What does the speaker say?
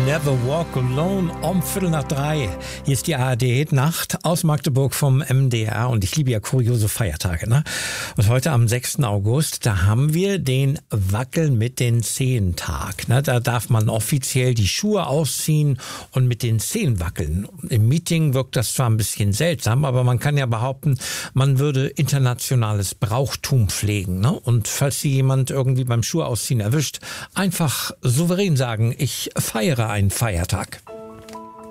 Never Walk Alone um 2:45. Hier ist die ARD-Nacht aus Magdeburg vom MDR und ich liebe ja kuriose Feiertage. Ne? Und heute am 6. August, da haben wir den Wackeln mit den Zehen-Tag. Ne? Da darf man offiziell die Schuhe ausziehen und mit den Zehen wackeln. Im Meeting wirkt das zwar ein bisschen seltsam, aber man kann ja behaupten, man würde internationales Brauchtum pflegen. Ne? Und falls Sie jemand irgendwie beim Schuhe ausziehen erwischt, einfach souverän sagen, ich feiere einen Feiertag.